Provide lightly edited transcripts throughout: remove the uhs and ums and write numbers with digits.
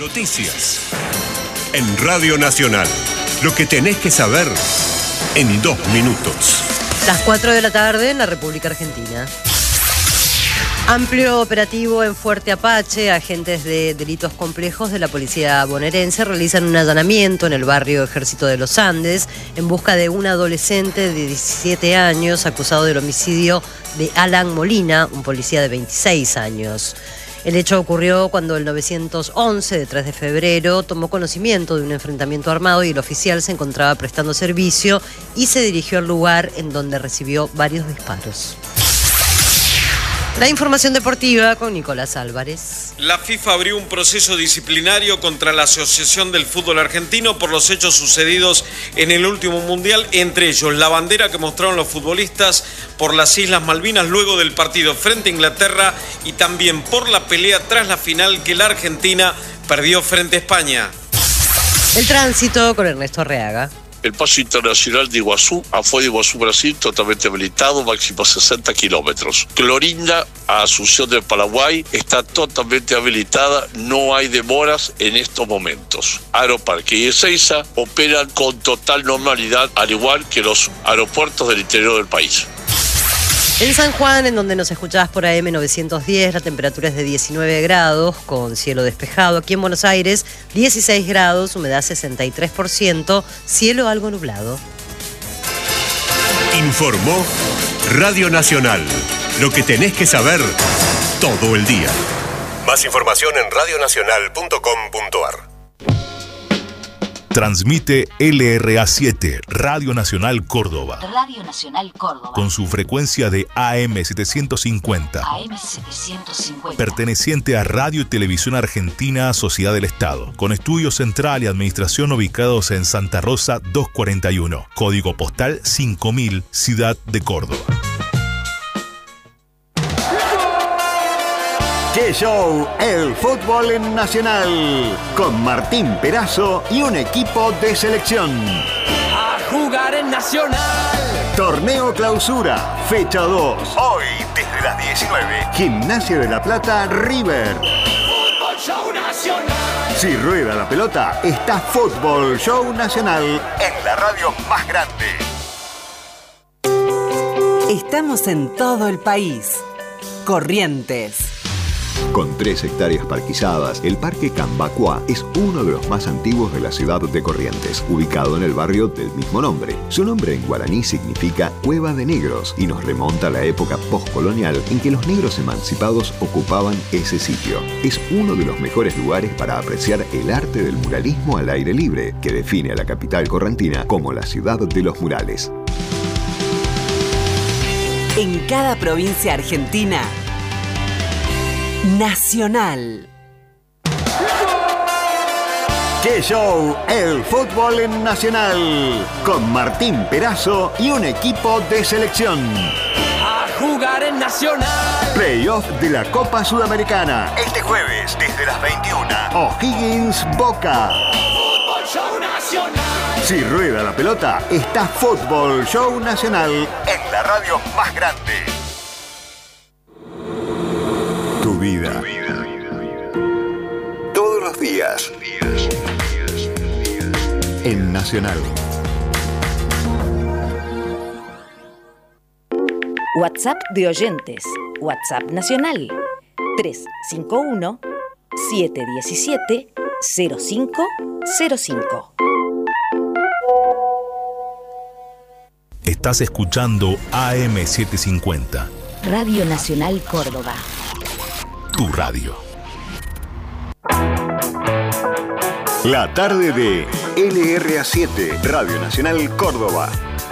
Noticias en Radio Nacional. Lo que tenés que saber en 2 minutos. Las 4 de la tarde en la República Argentina. Amplio operativo en Fuerte Apache. Agentes de delitos complejos de la policía bonaerense realizan un allanamiento en el barrio Ejército de los Andes en busca de un adolescente de 17 años acusado del homicidio de Alan Molina, un policía de 26 años. El hecho ocurrió cuando el 911 de 3 de febrero tomó conocimiento de un enfrentamiento armado y el oficial se encontraba prestando servicio y se dirigió al lugar en donde recibió varios disparos. La información deportiva con Nicolás Álvarez. La FIFA abrió un proceso disciplinario contra la Asociación del Fútbol Argentino por los hechos sucedidos en el último mundial, entre ellos la bandera que mostraron los futbolistas por las Islas Malvinas luego del partido frente a Inglaterra y también por la pelea tras la final que la Argentina perdió frente a España. El tránsito con Ernesto Arreaga. El paso internacional de Iguazú a Foz de Iguazú, Brasil, totalmente habilitado, máximo 60 kilómetros. Clorinda a Asunción del Paraguay está totalmente habilitada, no hay demoras en estos momentos. Aeroparque y Ezeiza operan con total normalidad, al igual que los aeropuertos del interior del país. En San Juan, en donde nos escuchabas por AM 910, la temperatura es de 19 grados, con cielo despejado. Aquí en Buenos Aires, 16 grados, humedad 63%, cielo algo nublado. Informó Radio Nacional. Lo que tenés que saber todo el día. Más información en radionacional.com.ar. Transmite LRA7, Radio Nacional Córdoba. Radio Nacional Córdoba. Con su frecuencia de AM750. AM750. Perteneciente a Radio y Televisión Argentina, Sociedad del Estado. Con estudio central y administración ubicados en Santa Rosa 241. Código postal 5000, Ciudad de Córdoba. ¡Qué show! El fútbol en Nacional. Con Martín Perazo y un equipo de selección. A jugar en Nacional. Torneo Clausura, fecha 2. Hoy, desde las 19. Gimnasia de la Plata, River. Fútbol Show Nacional. Si rueda la pelota, está Fútbol Show Nacional en la radio más grande. Estamos en todo el país. Corrientes. Con 3 hectáreas parquizadas, el Parque Cambacuá es uno de los más antiguos de la ciudad de Corrientes, ubicado en el barrio del mismo nombre. Su nombre en guaraní significa Cueva de Negros y nos remonta a la época postcolonial en que los negros emancipados ocupaban ese sitio. Es uno de los mejores lugares para apreciar el arte del muralismo al aire libre, que define a la capital correntina como la ciudad de los murales. En cada provincia argentina, Nacional. ¡Qué show! El fútbol en Nacional. Con Martín Perazo y un equipo de selección. A jugar en Nacional. Playoff de la Copa Sudamericana. Este jueves, desde las 21. O'Higgins Boca. Fútbol Show Nacional. Si rueda la pelota, está Fútbol Show Nacional en la radio más grande. Tu vida. Todos los días. En Nacional. WhatsApp de oyentes. WhatsApp nacional. 351-717-0505. Estás escuchando AM750. Radio Nacional Córdoba. Tu radio. La tarde de LRA7, Radio Nacional Córdoba.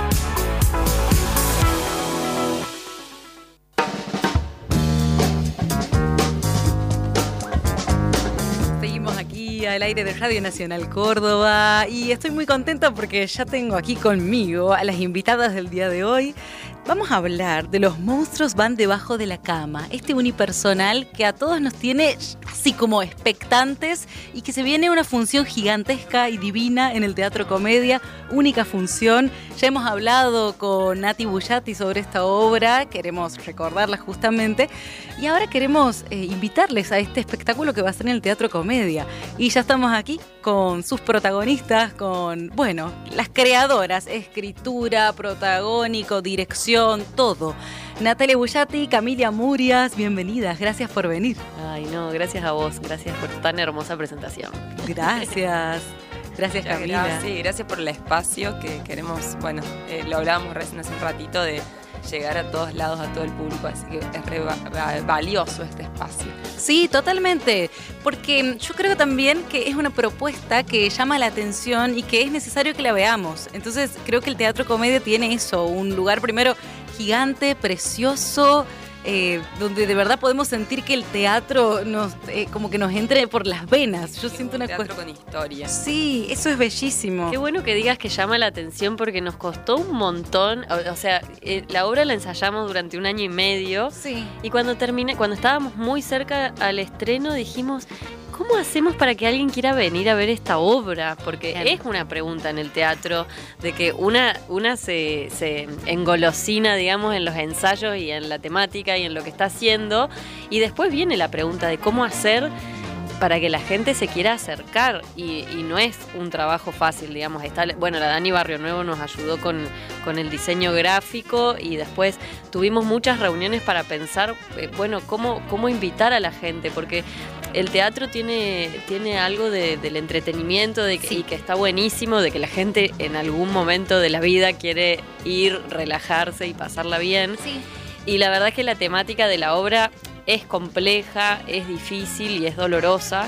Seguimos aquí al aire de Radio Nacional Córdoba y estoy muy contenta porque ya tengo aquí conmigo a las invitadas del día de hoy. Vamos a hablar de Los monstruos van debajo de la cama, este unipersonal que a todos nos tiene así como expectantes y que se viene una función gigantesca y divina en el Teatro Comedia, única función. Ya hemos hablado con Nati Bullati sobre esta obra, queremos recordarla justamente y ahora queremos invitarles a este espectáculo que va a ser en el Teatro Comedia. Y ya estamos aquí con sus protagonistas, con, bueno, las creadoras, escritura, protagónico, dirección, todo. Natalia Bullati, Camilia Murias, bienvenidas, gracias por venir. Ay, no, gracias a vos, gracias por tan hermosa presentación. Gracias. Gracias, Camila. Sí, gracias por el espacio que queremos, bueno, lo hablábamos recién hace un ratito de llegar a todos lados, a todo el público, así que es valioso este espacio. Sí, totalmente, porque yo creo también que es una propuesta que llama la atención y que es necesario que la veamos. Entonces creo que el Teatro Comedia tiene eso, un lugar primero gigante, precioso, donde de verdad podemos sentir que el teatro nos como que nos entre por las venas. Yo siento una teatro con historia. Sí, eso es bellísimo. Qué bueno que digas que llama la atención porque nos costó un montón. O sea, la obra la ensayamos durante 1 año y medio. Sí. Y cuando estábamos muy cerca al estreno, dijimos, ¿cómo hacemos para que alguien quiera venir a ver esta obra? Porque es una pregunta en el teatro de que una se engolosina, digamos, en los ensayos y en la temática y en lo que está haciendo, y después viene la pregunta de cómo hacer para que la gente se quiera acercar, y no es un trabajo fácil, digamos. Bueno, la Dani Barrio Nuevo nos ayudó con el diseño gráfico, y después tuvimos muchas reuniones para pensar, bueno, cómo invitar a la gente, porque el teatro tiene algo del entretenimiento y que está buenísimo, de que la gente en algún momento de la vida quiere ir, relajarse y pasarla bien. Sí. Y la verdad es que la temática de la obra es compleja, es difícil y es dolorosa.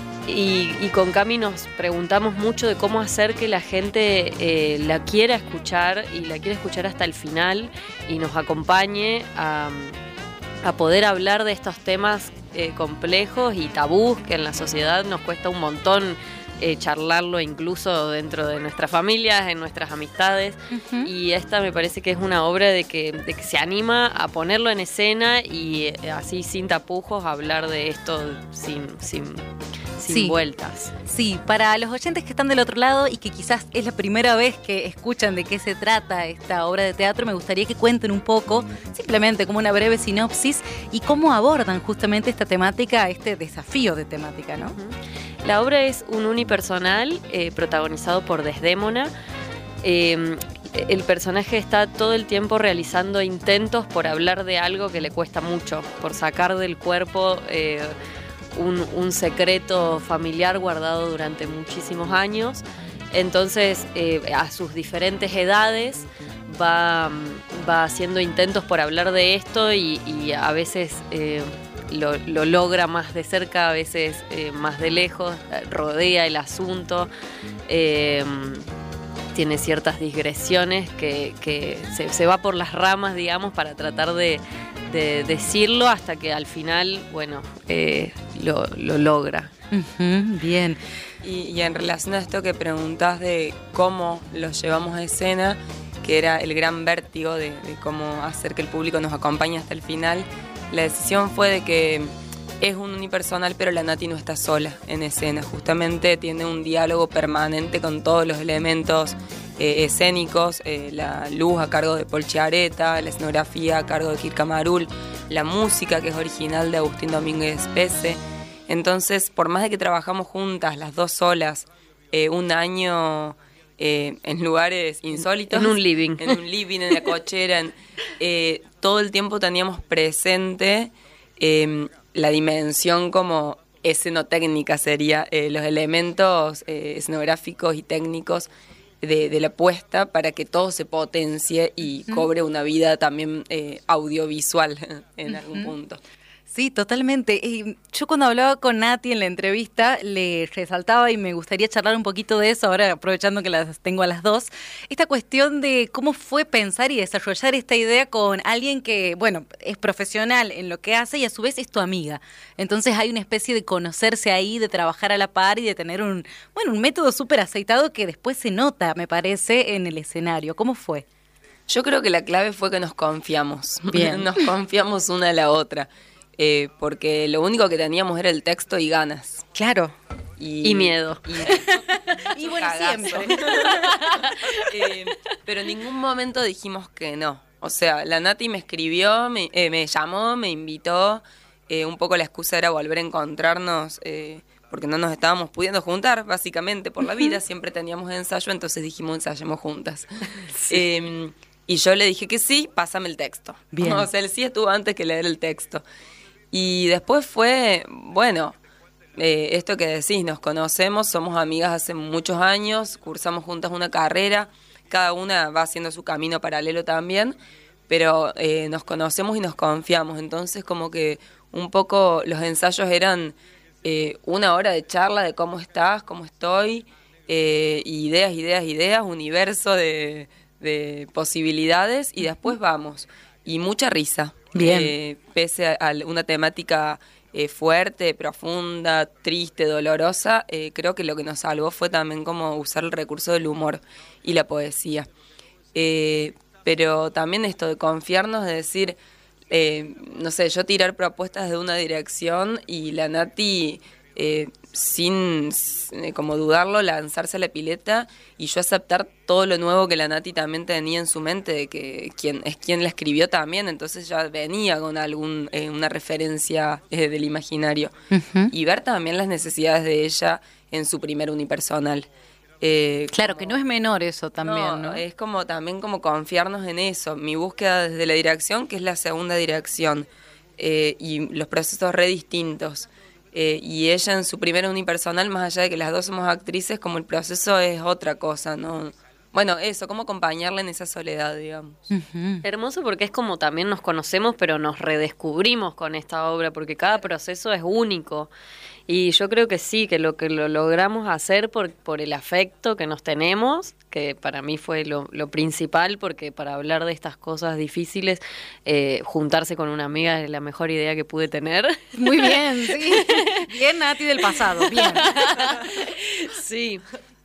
Y con Cami nos preguntamos mucho de cómo hacer que la gente la quiera escuchar, y la quiera escuchar hasta el final, y nos acompañe a poder hablar de estos temas complejos y tabús que en la sociedad nos cuesta un montón charlarlo, incluso dentro de nuestras familias, en nuestras amistades. Uh-huh. Y esta me parece que es una obra de que se anima a ponerlo en escena y así sin tapujos a hablar de esto sin vueltas. Sí, para los oyentes que están del otro lado y que quizás es la primera vez que escuchan de qué se trata esta obra de teatro, me gustaría que cuenten un poco, simplemente como una breve sinopsis, y cómo abordan justamente esta temática, este desafío de temática, ¿no? La obra es un unipersonal protagonizado por Desdémona. El personaje está todo el tiempo realizando intentos por hablar de algo que le cuesta mucho, por sacar del cuerpo un secreto familiar guardado durante muchísimos años. Entonces, a sus diferentes edades va haciendo intentos por hablar de esto, y a veces lo logra más de cerca, a veces más de lejos, rodea el asunto. Tiene ciertas digresiones que se va por las ramas, digamos, para tratar de decirlo, hasta que al final, bueno, lo logra. Uh-huh, bien. Y en relación a esto que preguntás de cómo lo llevamos a escena, que era el gran vértigo de cómo hacer que el público nos acompañe hasta el final, la decisión fue de que es un unipersonal, pero la Nati no está sola en escena. Justamente tiene un diálogo permanente con todos los elementos escénicos, la luz a cargo de Paul Chiareta, la escenografía a cargo de Kirka Marul, la música que es original de Agustín Domínguez Pese. Entonces, por más de que trabajamos juntas, las dos solas, 1 año en lugares insólitos, en un living, en la cochera, todo el tiempo teníamos presente la dimensión como escenotécnica, sería los elementos escenográficos y técnicos de la puesta, para que todo se potencie y cobre una vida también audiovisual en algún punto. Sí, totalmente. Yo cuando hablaba con Nati en la entrevista le resaltaba, y me gustaría charlar un poquito de eso, ahora aprovechando que las tengo a las dos, esta cuestión de cómo fue pensar y desarrollar esta idea con alguien que, bueno, es profesional en lo que hace y a su vez es tu amiga. Entonces hay una especie de conocerse ahí, de trabajar a la par y de tener un método súper aceitado que después se nota, me parece, en el escenario. ¿Cómo fue? Yo creo que la clave fue que nos confiamos. Bien. Nos confiamos una a la otra. Porque lo único que teníamos era el texto y ganas. Claro. Y miedo. Y bueno, cagazo. siempre. Pero en ningún momento dijimos que no. O sea, la Nati me escribió, me llamó, me invitó. Un poco la excusa era volver a encontrarnos, porque no nos estábamos pudiendo juntar, básicamente, por la vida. Siempre teníamos ensayo, entonces dijimos ensayemos juntas. Sí. Y yo le dije que sí, pásame el texto. Bien. O sea, el sí estuvo antes que leer el texto. Y después fue, bueno, esto que decís, nos conocemos, somos amigas hace muchos años, cursamos juntas una carrera, cada una va haciendo su camino paralelo también, pero nos conocemos y nos confiamos. Entonces como que un poco los ensayos eran 1 hora de charla de cómo estás, cómo estoy, ideas, universo de posibilidades, y después vamos. Y mucha risa. Bien. Pese a una temática fuerte, profunda, triste, dolorosa, creo que lo que nos salvó fue también como usar el recurso del humor y la poesía. Pero también esto de confiarnos, de decir, no sé, yo tirar propuestas de una dirección y la Nati, sin como dudarlo, lanzarse a la pileta, y yo aceptar todo lo nuevo que la Nati también tenía en su mente, de que quien la escribió también, entonces ya venía con una referencia del imaginario. Uh-huh. Y ver también las necesidades de ella en su primer unipersonal. Claro, que no es menor eso también, ¿no? Es como también como confiarnos en eso. Mi búsqueda desde la dirección, que es la segunda dirección, y los procesos re distintos. Y ella en su primer unipersonal, más allá de que las dos somos actrices, como el proceso es otra cosa, ¿no? Bueno, eso, cómo acompañarla en esa soledad, digamos. Uh-huh. Hermoso, porque es como también nos conocemos, pero nos redescubrimos con esta obra, porque cada proceso es único. Y yo creo que sí, que lo logramos hacer por el afecto que nos tenemos, que para mí fue lo principal, porque para hablar de estas cosas difíciles, juntarse con una amiga es la mejor idea que pude tener. Muy bien, sí. Bien, Nati del pasado, bien. Sí.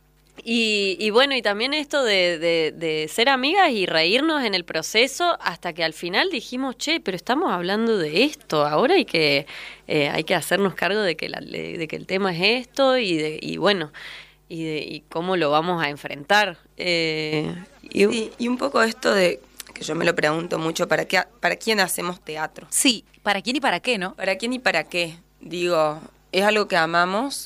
Y bueno, y también esto de ser amigas y reírnos en el proceso, hasta que al final dijimos, che, pero estamos hablando de esto, ahora hay que hacernos cargo de que el tema es esto, y bueno, y cómo lo vamos a enfrentar. Sí, y un poco esto de, que yo me lo pregunto mucho, ¿para quién hacemos teatro? Sí, ¿para quién y para qué, no? ¿Para quién y para qué? Digo, es algo que amamos.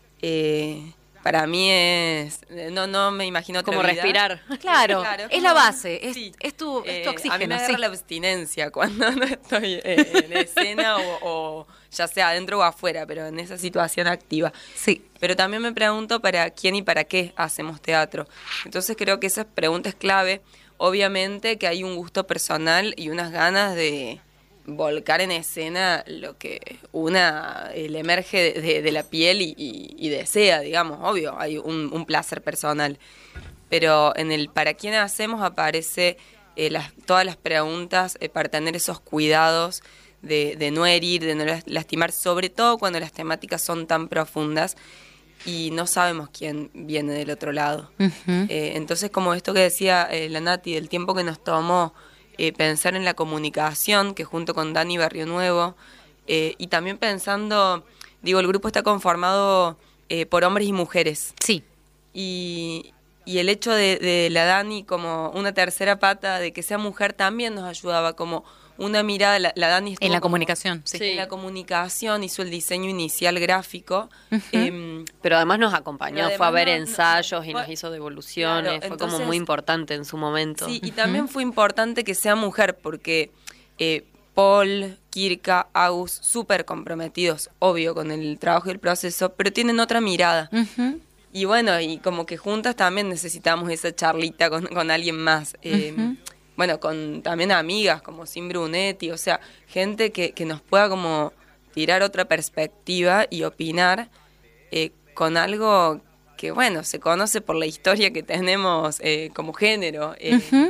Para mí es... No me imagino otra como vida. Respirar. Claro, es la base, sí. es tu oxígeno. A mí me agarra sí. la abstinencia cuando no estoy en escena o ya sea adentro o afuera, pero en esa situación activa. Sí. Pero también me pregunto para quién y para qué hacemos teatro. Entonces creo que esa pregunta es clave. Obviamente que hay un gusto personal y unas ganas de volcar en escena lo que le emerge de la piel y desea, digamos, obvio, hay un placer personal. Pero en el para quién hacemos aparece todas las preguntas para tener esos cuidados de no herir, de no lastimar, sobre todo cuando las temáticas son tan profundas y no sabemos quién viene del otro lado. Uh-huh. Entonces, como esto que decía la Nati, del tiempo que nos tomó pensar en la comunicación, que junto con Dani Barrio Nuevo, y también pensando, digo, el grupo está conformado por hombres y mujeres. Sí. Y el hecho de la Dani como una tercera pata, de que sea mujer, también nos ayudaba, como una mirada. La Dani estuvo en la como, comunicación, sí. En la comunicación, hizo el diseño inicial gráfico. Uh-huh. Pero además nos acompañó, además fue a ver ensayos y nos hizo devoluciones, claro, fue entonces, como muy importante en su momento. Sí, y también fue importante que sea mujer, porque Paul, Kirka, Agus, súper comprometidos, obvio, con el trabajo y el proceso, pero tienen otra mirada. Uh-huh. Y bueno, y como que juntas también necesitamos esa charlita con alguien más. Uh-huh. Bueno, con también amigas como Sim Brunetti, o sea, gente que nos pueda como tirar otra perspectiva y opinar con algo que, bueno, se conoce por la historia que tenemos como género. Uh-huh.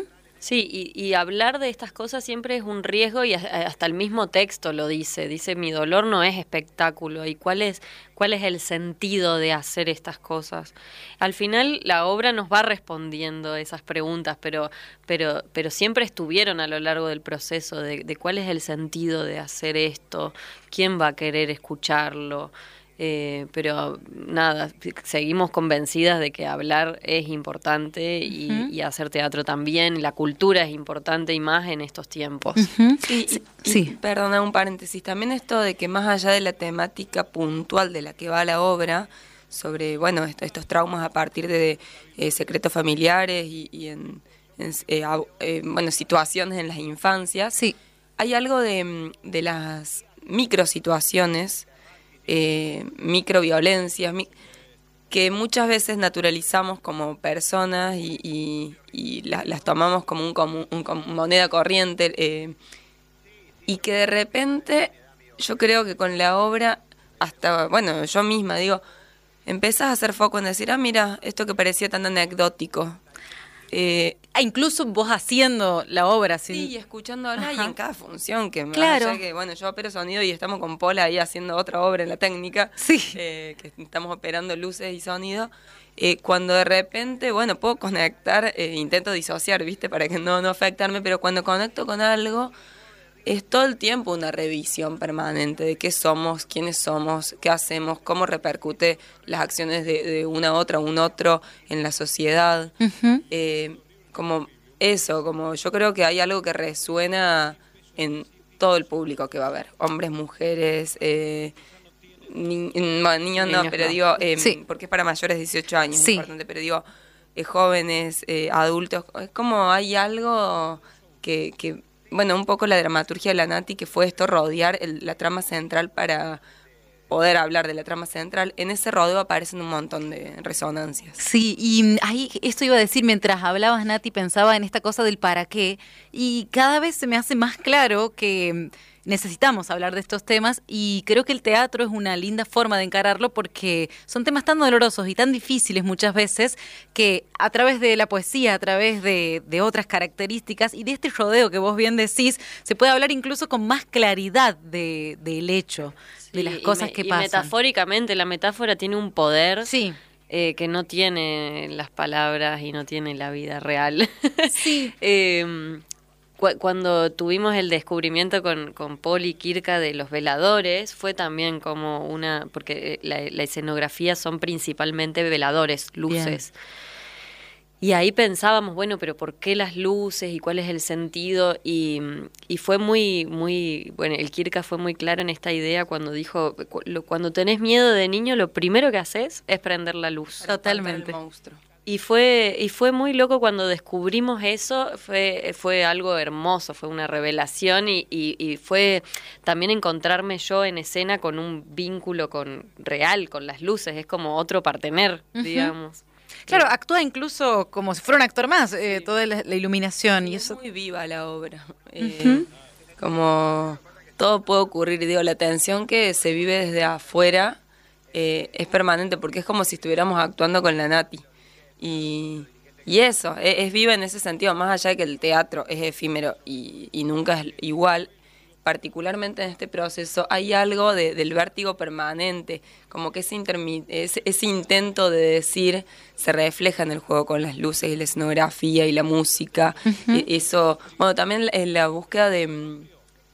Sí, y hablar de estas cosas siempre es un riesgo y hasta el mismo texto lo dice mi dolor no es espectáculo y cuál es el sentido de hacer estas cosas. Al final la obra nos va respondiendo esas preguntas, pero siempre estuvieron a lo largo del proceso de cuál es el sentido de hacer esto, quién va a querer escucharlo. Pero nada, seguimos convencidas de que hablar es importante y hacer teatro también, la cultura es importante y más en estos tiempos. Sí. Perdona, un paréntesis, también esto de que más allá de la temática puntual de la que va la obra, sobre estos traumas a partir de secretos familiares y en situaciones en las infancias, hay algo de las microsituaciones, microviolencias que muchas veces naturalizamos como personas y las tomamos como como moneda corriente, y que de repente yo creo que con la obra hasta yo misma digo, empezás a hacer foco en decir, mira, esto que parecía tan anecdótico, incluso vos haciendo la obra y escuchándola y en cada función que claro. Que yo opero sonido y estamos con Pola ahí haciendo otra obra en la técnica, que estamos operando luces y sonido, cuando de repente puedo conectar, intento disociar, viste, para que no afectarme, pero cuando conecto con algo es todo el tiempo una revisión permanente de qué somos, quiénes somos, qué hacemos, cómo repercute las acciones de una otra, un otro en la sociedad. Como eso, como yo creo que hay algo que resuena en todo el público que va a ver, hombres, mujeres, niños no, pero digo, porque es para mayores de 18 años, es importante, pero digo, jóvenes, adultos, es como hay algo que un poco la dramaturgia de la Nati, que fue esto, rodear la trama central para poder hablar de la trama central. En ese rodeo aparecen un montón de resonancias. Sí, y ahí esto iba a decir, mientras hablabas, Nati, pensaba en esta cosa del para qué, y cada vez se me hace más claro que necesitamos hablar de estos temas, y creo que el teatro es una linda forma de encararlo porque son temas tan dolorosos y tan difíciles muchas veces que a través de la poesía, a través de otras características y de este rodeo que vos bien decís, se puede hablar incluso con más claridad del hecho, de las cosas que pasan. Y metafóricamente, la metáfora tiene un poder que no tiene las palabras y no tiene la vida real. Sí. Cuando tuvimos el descubrimiento con Paul y Kirka de los veladores, fue también como porque la escenografía son principalmente veladores, luces. Bien. Y ahí pensábamos, pero ¿por qué las luces y cuál es el sentido? Y fue muy, el Kirka fue muy claro en esta idea cuando dijo, cuando tenés miedo de niño, lo primero que haces es prender la luz. Totalmente. El monstruo. Y fue muy loco cuando descubrimos eso, fue algo hermoso, fue una revelación y fue también encontrarme yo en escena con un vínculo real con las luces, es como otro partener, digamos. Claro, actúa incluso como si fuera un actor más, toda la iluminación. Y eso es muy viva la obra, como todo puede ocurrir, digo, la tensión que se vive desde afuera es permanente porque es como si estuviéramos actuando con la Nati. Y eso, es viva en ese sentido, más allá de que el teatro es efímero y nunca es igual, particularmente en este proceso hay algo del vértigo permanente, como que ese intento de decir se refleja en el juego con las luces y la escenografía y la música. Eso, también en la búsqueda de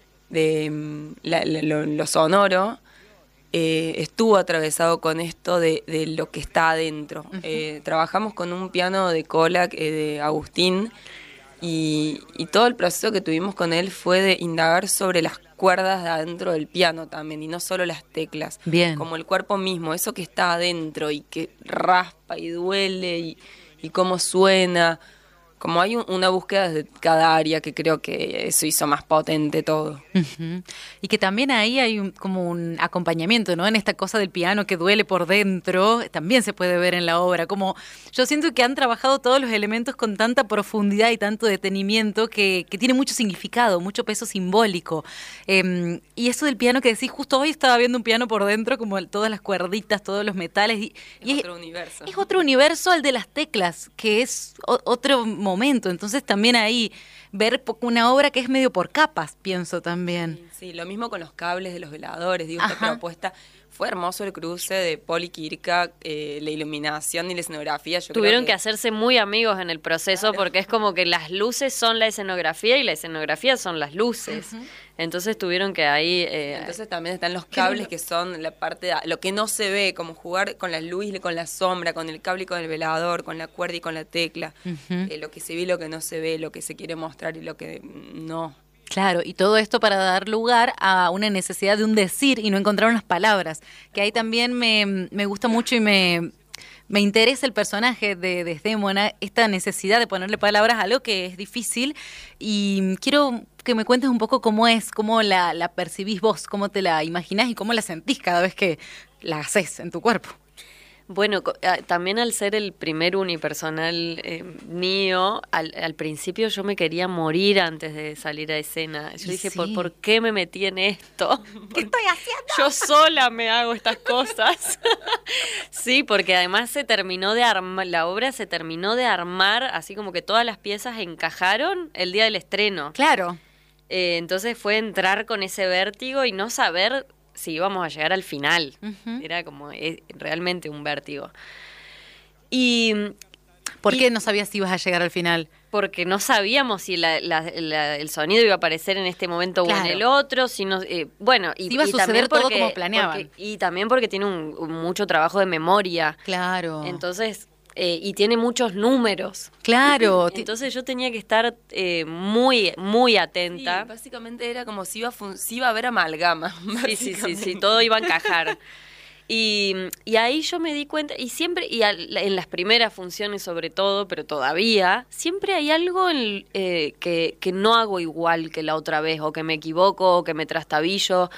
lo sonoro, estuvo atravesado con esto de lo que está adentro. Trabajamos con un piano de Colac, de Agustín, y todo el proceso que tuvimos con él fue de indagar sobre las cuerdas de adentro del piano también, y no solo las teclas. Bien. Como el cuerpo mismo, eso que está adentro y que raspa y duele y cómo suena. Como hay una búsqueda desde cada área que creo que eso hizo más potente todo. Y que también ahí hay como un acompañamiento, ¿no? En esta cosa del piano que duele por dentro, también se puede ver en la obra. Como yo siento que han trabajado todos los elementos con tanta profundidad y tanto detenimiento que tiene mucho significado, mucho peso simbólico. Y eso del piano que decís, justo hoy estaba viendo un piano por dentro, como todas las cuerditas, todos los metales. Y es otro universo. Es otro universo al de las teclas, que es otro momento. Entonces también ahí ver una obra que es medio por capas, pienso también. Sí, lo mismo con los cables de los veladores, digo, esta propuesta. Fue hermoso el cruce de Paul y Kirka, la iluminación y la escenografía. Tuvieron que hacerse muy amigos en el proceso, porque es como que las luces son la escenografía y la escenografía son las luces. Entonces tuvieron que ahí... Entonces también están los cables que son la parte, lo que no se ve, como jugar con la luz y con la sombra, con el cable y con el velador, con la cuerda y con la tecla. Lo que se ve y lo que no se ve, lo que se quiere mostrar y lo que no. Claro, y todo esto para dar lugar a una necesidad de un decir y no encontrar unas palabras, que ahí también me gusta mucho y me interesa el personaje de Desdémona, esta necesidad de ponerle palabras a algo que es difícil, y quiero que me cuentes un poco cómo la percibís vos, cómo te la imaginás y cómo la sentís cada vez que la haces en tu cuerpo. Bueno, también al ser el primer unipersonal mío, al principio yo me quería morir antes de salir a escena. Yo dije, ¿por qué me metí en esto? ¿Qué estoy haciendo? Yo sola me hago estas cosas. Sí, porque además se terminó de armar, la obra se terminó de armar, así como que todas las piezas encajaron el día del estreno. Claro. Entonces fue entrar con ese vértigo y no saber si íbamos a llegar al final. Era como realmente un vértigo. Y ¿por qué no sabías si ibas a llegar al final? Porque no sabíamos si el sonido iba a aparecer en este momento o en el otro, si no, bueno, si iba a suceder todo como planeaban. Y también porque tiene mucho trabajo de memoria. Claro. Entonces, y tiene muchos números. Claro. Entonces yo tenía que estar muy, muy atenta. Sí, básicamente era como si iba a haber amalgama. Sí, todo iba a encajar. Y ahí yo me di cuenta, y siempre, en las primeras funciones sobre todo, pero todavía, siempre hay algo que no hago igual que la otra vez, o que me equivoco, o que me trastabillo.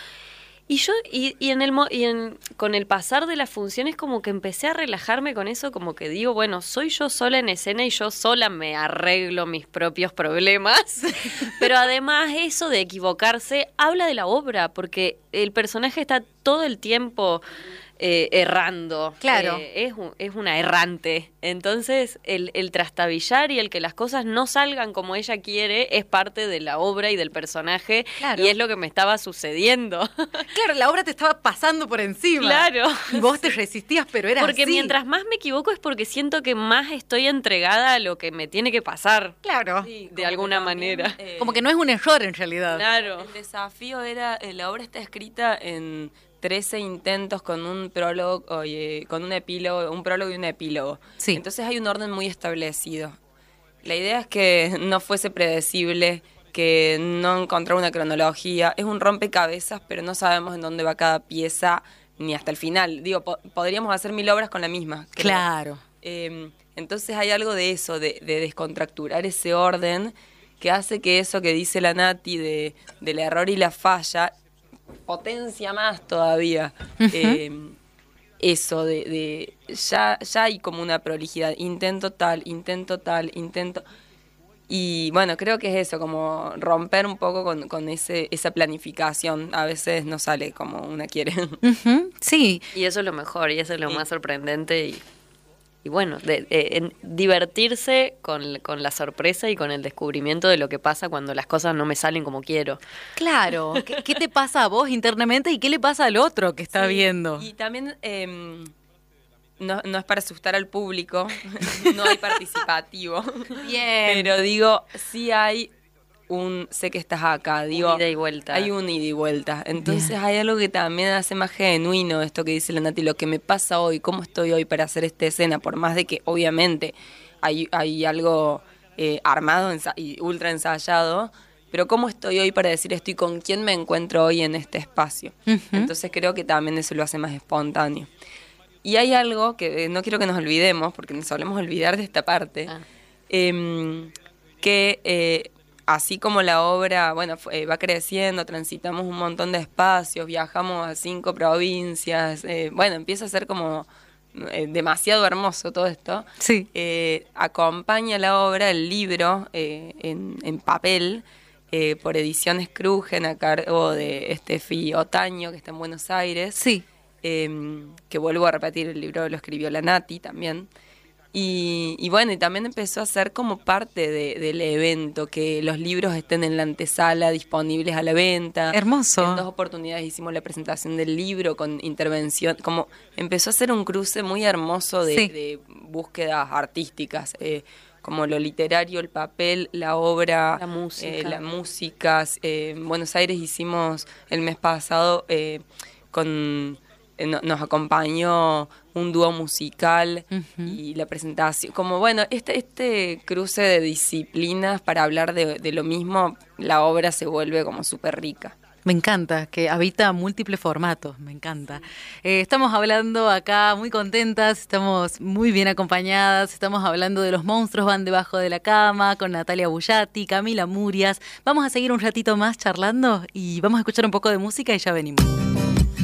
Con el pasar de las funciones como que empecé a relajarme con eso, como que digo, bueno, soy yo sola en escena y yo sola me arreglo mis propios problemas. Pero además eso de equivocarse habla de la obra, porque el personaje está todo el tiempo errando. Claro. Es una errante. Entonces, el trastabillar y el que las cosas no salgan como ella quiere es parte de la obra y del personaje. Claro. Y es lo que me estaba sucediendo. Claro, la obra te estaba pasando por encima. Claro. Y vos te resistías, pero era porque así. Mientras más me equivoco es porque siento que más estoy entregada a lo que me tiene que pasar. Claro. Sí, de alguna manera. Como que no es un error en realidad. Claro. El desafío era, la obra está escrita en 13 intentos con un prólogo, con un epílogo, un prólogo y un epílogo. Sí. Entonces hay un orden muy establecido. La idea es que no fuese predecible, que no encontrar una cronología. Es un rompecabezas, pero no sabemos en dónde va cada pieza ni hasta el final. Digo, podríamos hacer 1000 obras con la misma. Creo. Claro. Entonces hay algo de eso, de descontracturar ese orden, que hace que eso que dice la Nati del error y la falla potencia más todavía. Eso de ya hay como una prolijidad, intento tal. Y bueno, creo que es eso, como romper un poco con esa planificación. A veces no sale como una quiere. Sí. Y eso es lo mejor, y eso es lo más sorprendente. Y bueno, divertirse con la sorpresa y con el descubrimiento de lo que pasa cuando las cosas no me salen como quiero. Claro. ¿Qué te pasa a vos internamente y qué le pasa al otro que está viendo? Y también no es para asustar al público, no hay participativo. Bien. Pero digo, sí hay sé que estás acá, digo, ida y vuelta. Hay un ida y vuelta. Entonces hay algo que también hace más genuino esto que dice la Nati, lo que me pasa hoy, cómo estoy hoy para hacer esta escena, por más de que obviamente hay algo armado y ultra ensayado, pero cómo estoy hoy para decir esto y con quién me encuentro hoy en este espacio. Entonces creo que también eso lo hace más espontáneo. Y hay algo que no quiero que nos olvidemos, porque nos solemos olvidar de esta parte, que así como la obra, bueno, va creciendo, transitamos un montón de espacios, viajamos a 5 provincias, bueno, empieza a ser como demasiado hermoso todo esto. Sí. Acompaña la obra el libro en papel por Ediciones Krugen, a cargo de Estefi Otaño, que está en Buenos Aires. Sí. Que vuelvo a repetir, el libro lo escribió la Nati también. Y bueno, y también empezó a ser como parte del evento, que los libros estén en la antesala disponibles a la venta. Hermoso. En 2 oportunidades hicimos la presentación del libro con intervención, como empezó a ser un cruce muy hermoso de búsquedas artísticas, como lo literario, el papel, la obra, la música. En Buenos Aires hicimos el mes pasado nos acompañó un dúo musical y la presentación, como bueno, este cruce de disciplinas para hablar de lo mismo, la obra se vuelve como súper rica. Me encanta, que habita múltiples formatos, me encanta. Estamos hablando acá muy contentas, estamos muy bien acompañadas, estamos hablando de Los monstruos van debajo de la cama, con Natalia Bullati, Camila Murias. Vamos a seguir un ratito más charlando y vamos a escuchar un poco de música y ya venimos.